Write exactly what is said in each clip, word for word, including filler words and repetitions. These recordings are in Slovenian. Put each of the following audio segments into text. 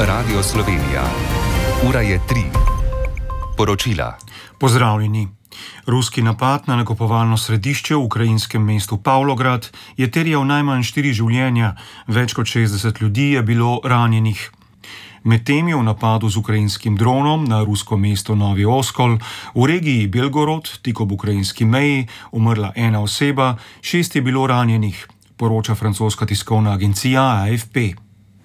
Radio Slovenija. Ura je tri. Poročila. Pozdravljeni. Ruski napad na nakupovalno središče v ukrajinskem mestu Pavlograd je terjal najmanj štiri življenja, več kot šestdeset ljudi je bilo ranjenih. Medtem je v napadu z ukrajinskim dronom na rusko mesto Novi Oskol v regiji Belgorod, tik ob ukrajinski meji, umrla ena oseba, šest je bilo ranjenih, poroča francoska tiskovna agencija A F P.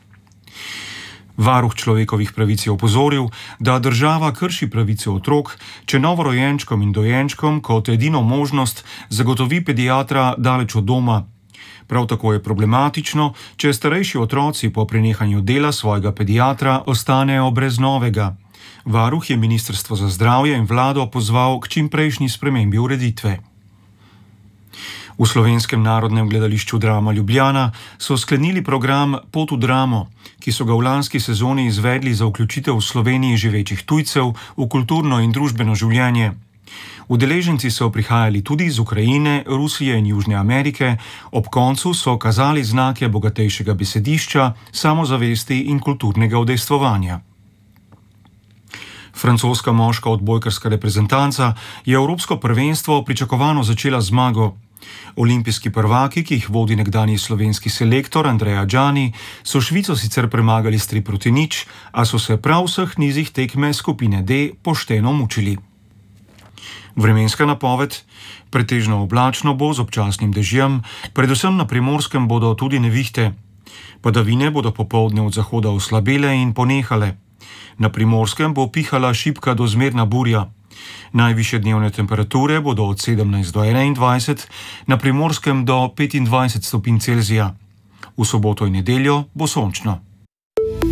Varuh človekovih pravic je opozoril, da država krši pravice otrok, če novorojenčkom in dojenčkom kot edino možnost zagotovi pediatra daleč od doma. Prav tako je problematično, če starejši otroci po prenehanju dela svojega pediatra ostanejo brez novega. Varuh je Ministrstvo za zdravje in vlado pozval k čimprejšnji spremembi ureditve. V Slovenskem narodnem gledališču Drama Ljubljana so sklenili program Pot v dramo, ki so ga v lanski sezoni izvedli za vključitev v Sloveniji živečih tujcev v kulturno in družbeno življenje. Udeleženci so prihajali tudi iz Ukrajine, Rusije in Južne Amerike, ob koncu so kazali znake bogatejšega besedišča, samozavesti in kulturnega udejstvovanja. Francoska moška odbojkarska reprezentanca je evropsko prvenstvo pričakovano začela zmago. Olimpijski prvaki, ki jih vodi nekdanji slovenski selektor Andreja Džani, so Švico sicer premagali s tri proti nič, a so se prav v vseh nizih tekme skupine D pošteno mučili. Vremenska napoved: pretežno oblačno bo z občasnim dežjem, predvsem na Primorskem bodo tudi nevihte. Padavine bodo popoldne od zahoda oslabele in ponehale. Na Primorskem bo pihala šibka do zmerna burja. Najvišje dnevne temperature bodo od sedemnajst do enaindvajset, na Primorskem do petindvajset stopinj Celzija. V soboto in nedeljo bo sončno.